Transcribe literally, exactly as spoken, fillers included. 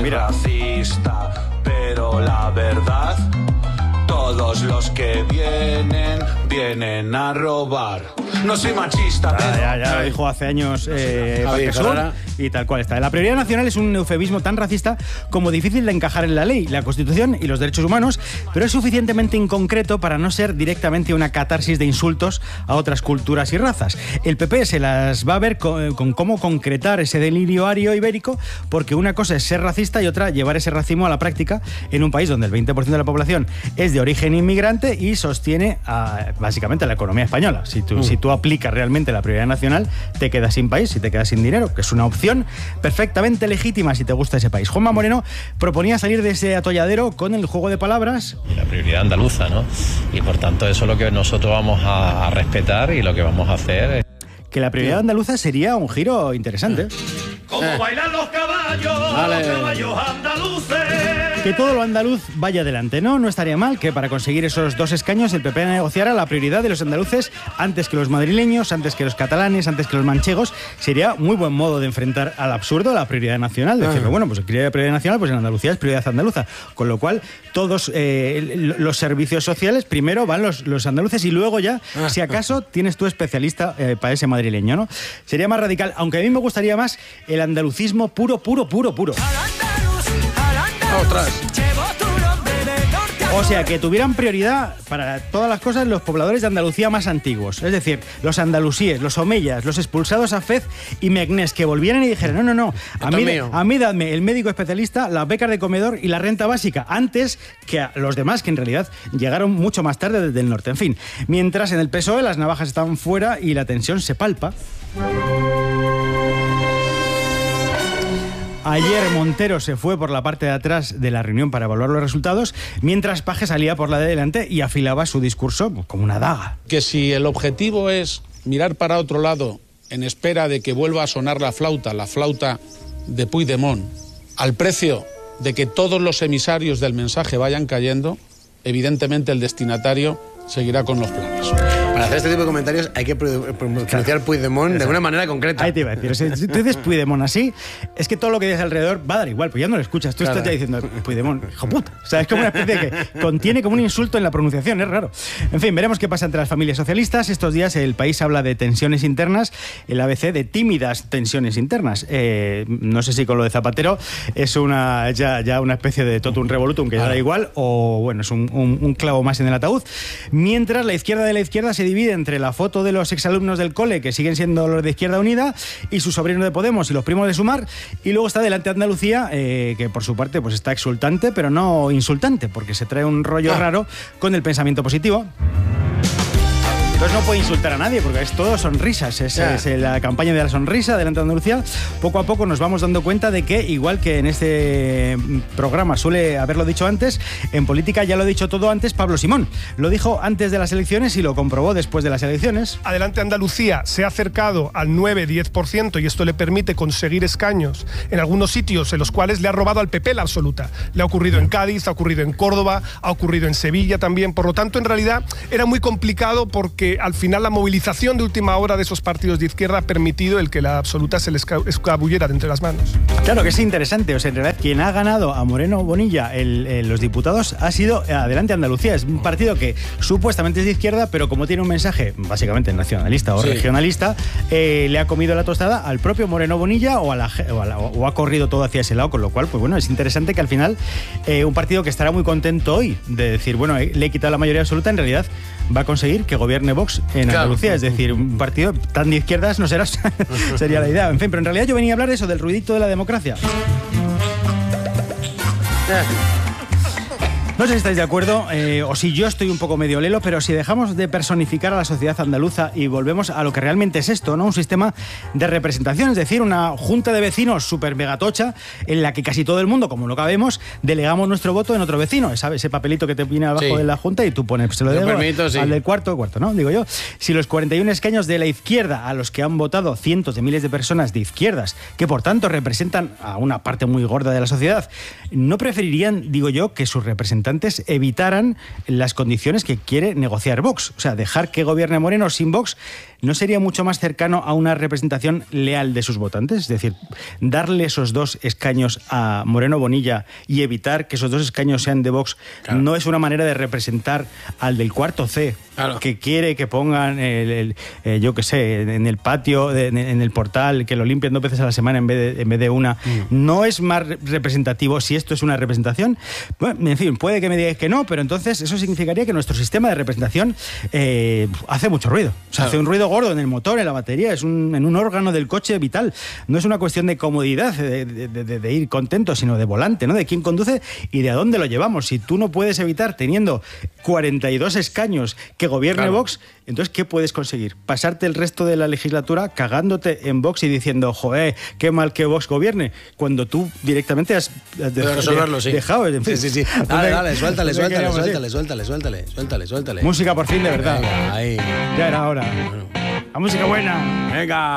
mira. Racista, pero la verdad, todos los que vienen, vienen a robar. No soy machista, Ah, pero... ya, ya lo dijo hace años eh, Javi Parque Sur, Ferrara. y tal cual está. La prioridad nacional es un eufemismo tan racista como difícil de encajar en la ley, la Constitución y los derechos humanos, pero es suficientemente inconcreto para no ser directamente una catarsis de insultos a otras culturas y razas. El P P se las va a ver con, con cómo concretar ese delirio ario ibérico, porque una cosa es ser racista y otra llevar ese racismo a la práctica en un país donde el veinte por ciento de la población es de origen inmigrante y sostiene a, básicamente a la economía española. Si tú, mm. si tú aplicas realmente la prioridad nacional, te quedas sin país y te quedas sin dinero, que es una opción perfectamente legítima si te gusta ese país. Juanma Moreno proponía salir de ese atolladero con el juego de palabras. Y la prioridad andaluza, ¿no? Y por tanto eso es lo que nosotros vamos a, a respetar y lo que vamos a hacer. Que la prioridad andaluza sería un giro interesante. Como Eh. bailan los caballos, Vale. los caballos andaluces. Que todo lo andaluz vaya adelante, ¿no? No estaría mal que para conseguir esos dos escaños el P P negociara la prioridad de los andaluces antes que los madrileños, antes que los catalanes, antes que los manchegos. Sería muy buen modo de enfrentar al absurdo la prioridad nacional. Decir, bueno, pues prioridad prioridad nacional, pues en Andalucía es prioridad andaluza. Con lo cual, todos eh, los servicios sociales, primero van los, los andaluces y luego ya, si acaso, tienes tu especialista eh, para ese madrileño, ¿no? Sería más radical, aunque a mí me gustaría más el andalucismo puro, puro, puro, puro. Otras. O sea, que tuvieran prioridad para todas las cosas los pobladores de Andalucía más antiguos. Es decir, los andalusíes, los omeyas, los expulsados a Fez y Meknès, que volvieran y dijeran, no, no, no, a mí, a mí dadme el médico especialista, las becas de comedor y la renta básica, antes que a los demás, que en realidad llegaron mucho más tarde desde el norte. En fin, mientras en el P S O E las navajas están fuera y la tensión se palpa. Ayer Montero se fue por la parte de atrás de la reunión para evaluar los resultados, mientras Paje salía por la de delante y afilaba su discurso como una daga. Que si el objetivo es mirar para otro lado en espera de que vuelva a sonar la flauta, la flauta de Puigdemont, al precio de que todos los emisarios del mensaje vayan cayendo, evidentemente el destinatario seguirá con los planes. Para hacer este tipo de comentarios hay que pronunciar Puigdemont Exacto. de una manera concreta. Ahí te iba a decir, si tú dices Puigdemont así, es que todo lo que dices alrededor va a dar igual, pues ya no lo escuchas, tú claro. estás ya diciendo Puigdemont, hijo puta. O sea, es como una especie de que contiene como un insulto en la pronunciación, es raro. En fin, veremos qué pasa entre las familias socialistas. Estos días el país habla de tensiones internas, el A B C de tímidas tensiones internas. Eh, no sé si con lo de Zapatero es una ya, ya una especie de totum revolutum que ya da igual, o bueno, es un, un, un clavo más en el ataúd. Mientras la izquierda de la izquierda se divide entre la foto de los exalumnos del cole, que siguen siendo los de Izquierda Unida, y sus sobrinos de Podemos y los primos de Sumar, y luego está delante Andalucía, eh, que por su parte pues está exultante, pero no insultante, porque se trae un rollo ah. raro con el pensamiento positivo. Entonces no puede insultar a nadie, porque es todo sonrisas, es, yeah. es la campaña de la sonrisa delante de Andalucía. Poco a poco nos vamos dando cuenta de que, igual que en este programa suele haberlo dicho antes, en política ya lo ha dicho todo antes Pablo Simón. Lo dijo antes de las elecciones y lo comprobó después de las elecciones. Adelante Andalucía se ha acercado al nueve a diez por ciento y esto le permite conseguir escaños en algunos sitios en los cuales le ha robado al P P la absoluta. Le ha ocurrido en Cádiz, ha ocurrido en Córdoba, ha ocurrido en Sevilla también. Por lo tanto, en realidad era muy complicado porque al final la movilización de última hora de esos partidos de izquierda ha permitido el que la absoluta se les escabullera de entre las manos. Claro que es interesante, o sea, en realidad quien ha ganado a Moreno Bonilla el, el, los diputados ha sido Adelante Andalucía. Es un partido que supuestamente es de izquierda, pero como tiene un mensaje básicamente nacionalista o sí. regionalista, eh, le ha comido la tostada al propio Moreno Bonilla o, a la, o, a la, o ha corrido todo hacia ese lado, con lo cual, pues bueno, es interesante que al final eh, un partido que estará muy contento hoy de decir, bueno, eh, le he quitado la mayoría absoluta, en realidad va a conseguir que gobierne Vox en claro. Andalucía, es decir, un partido tan de izquierdas no serás, sería la idea. En fin, pero en realidad yo venía a hablar de eso, del ruidito de la democracia. No sé si estáis de acuerdo eh, o si yo estoy un poco medio lelo, pero si dejamos de personificar a la sociedad andaluza y volvemos a lo que realmente es esto, ¿no? Un sistema de representación, es decir, una junta de vecinos súper megatocha en la que casi todo el mundo, como lo cabemos, delegamos nuestro voto en otro vecino, ¿sabes? Ese papelito que te viene abajo sí. de la junta y tú pones, se lo dejo permito, sí. al del cuarto, cuarto, ¿no? Digo yo, si los cuarenta y uno escaños de la izquierda a los que han votado cientos de miles de personas de izquierdas, que por tanto representan a una parte muy gorda de la sociedad, ¿no preferirían, digo yo, que sus representantes votantes evitaran las condiciones que quiere negociar Vox. O sea, dejar que gobierne Moreno sin Vox ¿no sería mucho más cercano a una representación leal de sus votantes? Es decir, darle esos dos escaños a Moreno Bonilla y evitar que esos dos escaños sean de Vox, claro, no es una manera de representar al del cuarto C, claro, que quiere que pongan, el, el, eh, yo qué sé, en el patio, de, en, en el portal, que lo limpien dos veces a la semana en vez de, en vez de una. Mm. ¿No es más representativo si esto es una representación? Bueno, en fin, puede que me digáis que no, pero entonces eso significaría que nuestro sistema de representación eh, hace mucho ruido. O sea, claro, hace un ruido gordo en el motor, en la batería, es un, en un órgano del coche vital. No es una cuestión de comodidad, de, de, de, de ir contento, sino de volante, ¿no? De quién conduce y de a dónde lo llevamos. Si tú no puedes evitar, teniendo cuarenta y dos escaños, que gobierne, claro, Vox, entonces ¿qué puedes conseguir? Pasarte el resto de la legislatura cagándote en Vox y diciendo, joder, qué mal que Vox gobierne, cuando tú directamente has de, de, resolverlo, sí. dejado. En fin. Sí, sí, sí. Dale, dale, suéltale, suéltale, suéltale, suéltale, suéltale, suéltale, suéltale. Música por fin, de verdad. Venga, ahí. Ya era hora. Bueno. La música buena. Venga.